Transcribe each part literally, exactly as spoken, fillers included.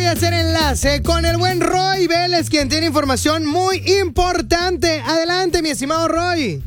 hacer enlace con el buen Roy Vélez, quien tiene información muy importante. Adelante, mi estimado Roy.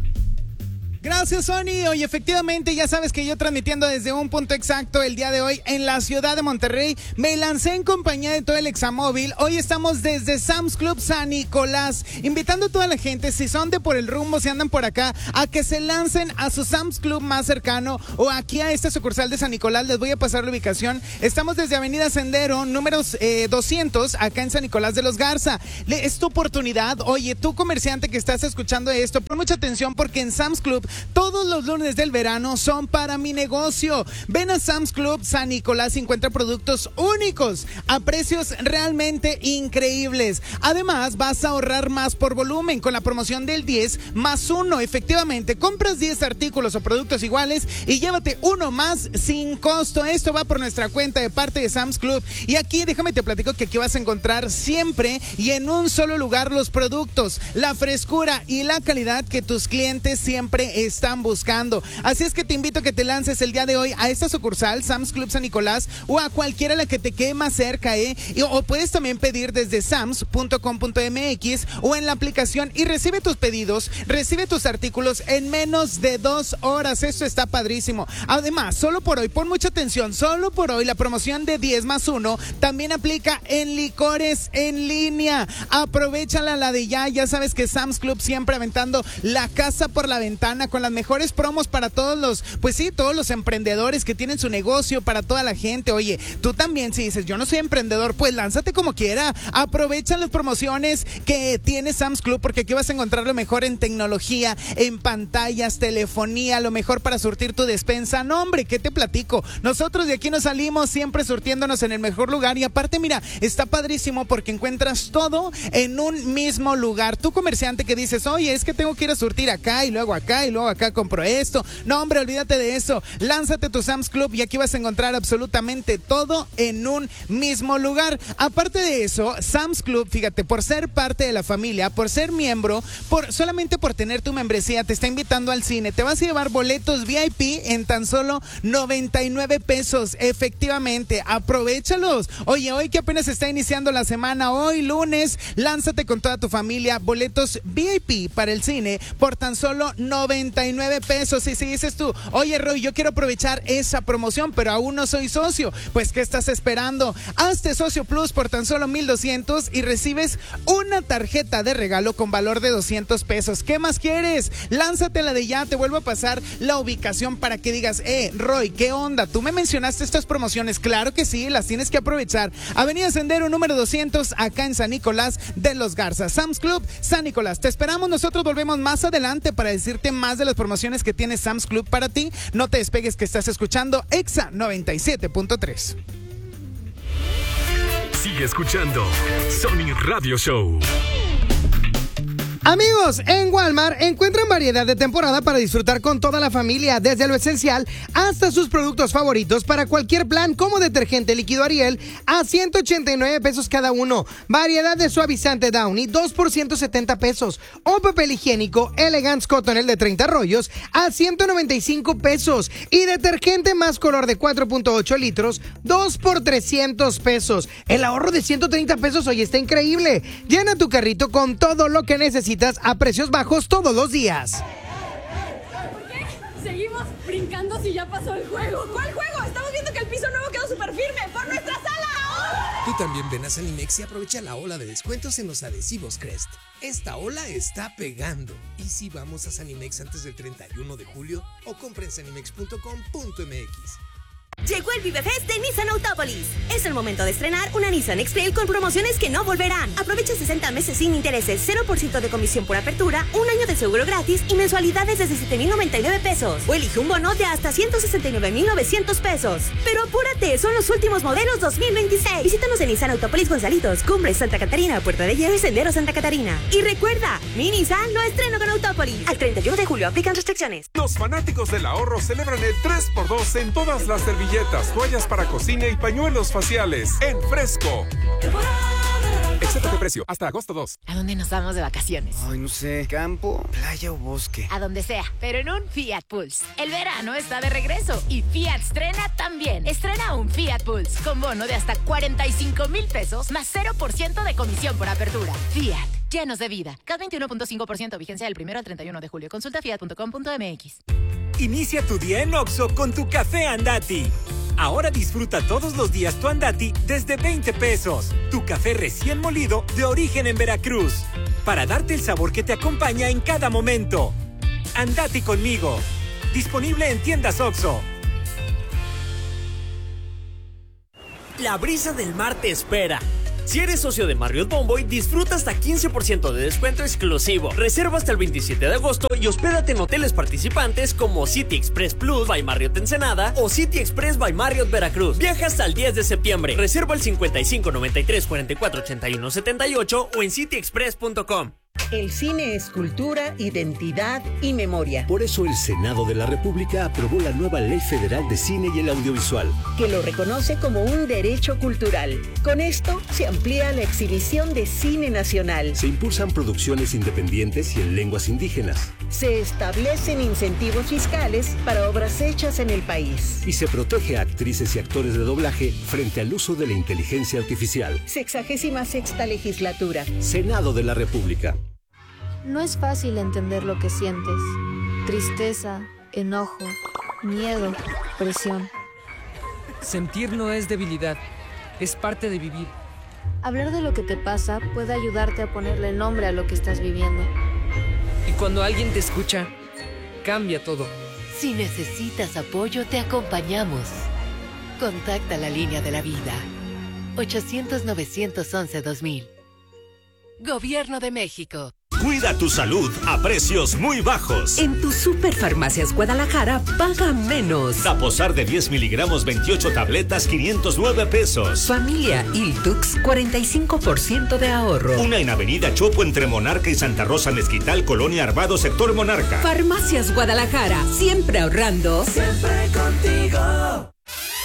Gracias, Sony. Oye, efectivamente, ya sabes que yo transmitiendo desde un punto exacto el día de hoy en la ciudad de Monterrey, me lancé en compañía de todo el Examóvil. Hoy estamos desde Sam's Club San Nicolás, invitando a toda la gente, si son de por el rumbo, si andan por acá, a que se lancen a su Sam's Club más cercano o aquí a esta sucursal de San Nicolás. Les voy a pasar la ubicación. Estamos desde Avenida Sendero, números eh, doscientos, acá en San Nicolás de los Garza. Le, es tu oportunidad. Oye, tú comerciante que estás escuchando esto, pon mucha atención porque en Sam's Club todos los lunes del verano son para mi negocio. Ven a Sam's Club San Nicolás y encuentra productos únicos a precios realmente increíbles. Además, vas a ahorrar más por volumen con la promoción del diez más uno. Efectivamente, compras diez artículos o productos iguales y llévate uno más sin costo. Esto va por nuestra cuenta de parte de Sam's Club. Y aquí, déjame te platico que aquí vas a encontrar siempre y en un solo lugar los productos, la frescura y la calidad que tus clientes siempre están buscando. Así es que te invito a que te lances el día de hoy a esta sucursal Sam's Club San Nicolás o a cualquiera la que te quede más cerca, ¿eh? Y, o puedes también pedir desde sams punto com punto m x o en la aplicación y recibe tus pedidos, recibe tus artículos en menos de dos horas. Esto está padrísimo. Además, solo por hoy, pon mucha atención, solo por hoy la promoción de diez más uno también aplica en licores en línea. Aprovechala la de ya, ya sabes que Sam's Club siempre aventando la casa por la ventana con las mejores promos para todos los, pues sí, todos los emprendedores que tienen su negocio, para toda la gente. Oye, tú también, si dices, yo no soy emprendedor, pues lánzate como quiera. Aprovecha las promociones que tiene Sam's Club, porque aquí vas a encontrar lo mejor en tecnología, en pantallas, telefonía, lo mejor para surtir tu despensa. No, hombre, ¿qué te platico? Nosotros de aquí nos salimos siempre surtiéndonos en el mejor lugar y aparte, mira, está padrísimo porque encuentras todo en un mismo lugar. Tú comerciante que dices, oye, es que tengo que ir a surtir acá y luego acá y luego acá compro esto. No, hombre, olvídate de eso. Lánzate a tu Sam's Club y aquí vas a encontrar absolutamente todo en un mismo lugar. Aparte de eso, Sam's Club, fíjate, por ser parte de la familia, por ser miembro, por solamente por tener tu membresía, te está invitando al cine. Te vas a llevar boletos V I P en tan solo noventa y nueve pesos. Efectivamente, aprovéchalos. Oye, hoy que apenas está iniciando la semana, hoy lunes, lánzate con toda tu familia. Boletos V I P para el cine por tan solo noventa y nueve pesos. Y si dices tú, oye Roy, yo quiero aprovechar esa promoción, pero aún no soy socio, pues ¿qué estás esperando? Hazte socio plus por tan solo mil doscientos y recibes una tarjeta de regalo con valor de doscientos pesos. ¿Qué más quieres? Lánzate la de ya. Te vuelvo a pasar la ubicación para que digas, eh, Roy, ¿qué onda? ¿Tú me mencionaste estas promociones? Claro que sí, las tienes que aprovechar. Avenida Sendero número doscientos, acá en San Nicolás de los Garza. Sam's Club San Nicolás. Te esperamos. Nosotros volvemos más adelante para decirte más de las promociones que tiene Sam's Club para ti. No te despegues, que estás escuchando Exa noventa y siete punto tres. Sigue escuchando Sony Radio Show. Amigos, en Walmart encuentran variedad de temporada para disfrutar con toda la familia, desde lo esencial hasta sus productos favoritos para cualquier plan, como detergente líquido Ariel a ciento ochenta y nueve pesos cada uno, variedad de suavizante Downy dos por ciento setenta pesos o papel higiénico Elegance Cotton el de treinta rollos a ciento noventa y cinco pesos y detergente más color de cuatro punto ocho litros dos por trescientos pesos. El ahorro de ciento treinta pesos hoy está increíble. Llena tu carrito con todo lo que necesitas a precios bajos todos los días. ¿Por qué seguimos brincando si ya pasó el juego? ¿Cuál juego? Estamos viendo que el piso nuevo quedó súper firme. ¡Por nuestra sala! Tú también ven a Sanimex y aprovecha la ola de descuentos en los adhesivos Crest. Esta ola está pegando. ¿Y si vamos a Sanimex antes del treinta y uno de julio? O compra en sanimex punto com punto m x. Llegó el Vive Fest de Nissan Autópolis. Es el momento de estrenar una Nissan X-Trail con promociones que no volverán. Aprovecha sesenta meses sin intereses, cero por ciento de comisión por apertura, un año de seguro gratis y mensualidades desde siete mil noventa y nueve pesos. O elige un bono de hasta ciento sesenta y nueve mil novecientos pesos. Pero apúrate, son los últimos modelos dos mil veintiséis. Visítanos en Nissan Autópolis Gonzalitos, Cumbres Santa Catarina, Puerta de Hierro y Sendero Santa Catarina. Y recuerda, mi Nissan lo estreno con Autópolis. Al treinta y uno de julio aplican restricciones. Los fanáticos del ahorro celebran el tres por dos en todas las servilletas, toallas para cocina y pañuelos faciales en Fresco. Excepto precio, hasta agosto dos. ¿A dónde nos vamos de vacaciones? Ay, no sé, campo, playa o bosque. A donde sea, pero en un Fiat Pulse. El verano está de regreso y Fiat estrena también. Estrena un Fiat Pulse con bono de hasta cuarenta y cinco mil pesos más cero por ciento de comisión por apertura. Fiat, llenos de vida. C A T veintiuno punto cinco por ciento, vigencia del primero al treinta y uno de julio. Consulta fiat punto com punto m x. Inicia tu día en Oxxo con tu café Andati. Ahora disfruta todos los días tu Andati desde veinte pesos. Tu café recién molido de origen en Veracruz. Para darte el sabor que te acompaña en cada momento. Andati conmigo. Disponible en tiendas Oxxo. La brisa del mar te espera. Si eres socio de Marriott Bonvoy, disfruta hasta quince por ciento de descuento exclusivo. Reserva hasta el veintisiete de agosto y hospédate en hoteles participantes como City Express Plus by Marriott Ensenada o City Express by Marriott Veracruz. Viaja hasta el diez de septiembre. Reserva al cincuenta y cinco, noventa y tres, cuarenta y cuatro, ochenta y uno, setenta y ocho o en city express punto com. El cine es cultura, identidad y memoria. Por eso el Senado de la República aprobó la nueva Ley Federal de Cine y el Audiovisual, que lo reconoce como un derecho cultural. Con esto se amplía la exhibición de cine nacional. Se impulsan producciones independientes y en lenguas indígenas. Se establecen incentivos fiscales para obras hechas en el país. Y se protege a actrices y actores de doblaje frente al uso de la inteligencia artificial. Sexagésima sexta legislatura. Senado de la República. No es fácil entender lo que sientes. Tristeza, enojo, miedo, presión. Sentir no es debilidad, es parte de vivir. Hablar de lo que te pasa puede ayudarte a ponerle nombre a lo que estás viviendo. Y cuando alguien te escucha, cambia todo. Si necesitas apoyo, te acompañamos. Contacta la línea de la vida. ochocientos, novecientos once, dos mil. Gobierno de México. Cuida tu salud a precios muy bajos. En tu Superfarmacias Guadalajara, paga menos. Taposar de diez miligramos, veintiocho tabletas, quinientos nueve pesos. Familia Iltux, cuarenta y cinco por ciento de ahorro. Una en Avenida Chopo entre Monarca y Santa Rosa Mezquital, Colonia Arvado, sector Monarca. Farmacias Guadalajara, siempre ahorrando. Siempre contigo.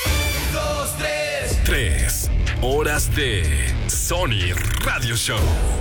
Dos, tres. Tres horas de Sony Radio Show.